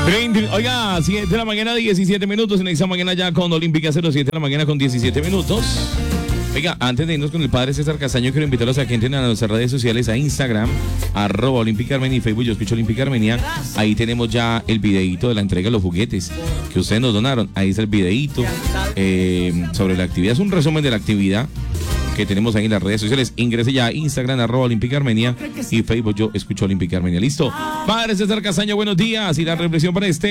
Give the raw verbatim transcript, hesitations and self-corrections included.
Oiga, siete de la mañana, diecisiete minutos. En esta mañana ya con Olímpica cero siete de la mañana con diecisiete minutos. Oiga, antes de irnos con el padre César Castaño, quiero invitarlos a que entren a nuestras redes sociales, a Instagram, arroba Olímpica Armenia y Facebook, Yo Escucho Olímpica Armenia. Ahí tenemos ya el videíto de la entrega de los juguetes que ustedes nos donaron. Ahí está el videíto eh, sobre la actividad. Es un resumen de la actividad que tenemos ahí en las redes sociales. Ingrese ya a Instagram, arroba Olímpica Armenia y Facebook, Yo Escucho Olímpica Armenia. Listo. Padre César Castaño, buenos días. Y la reflexión para este